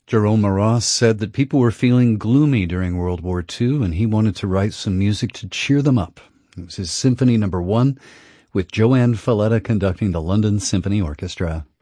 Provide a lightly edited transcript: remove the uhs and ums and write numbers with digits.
Jerome Ross said that people were feeling gloomy during World War II, and he wanted to write some music to cheer them up. It was his Symphony No. 1, with Joanne Falletta conducting the London Symphony Orchestra.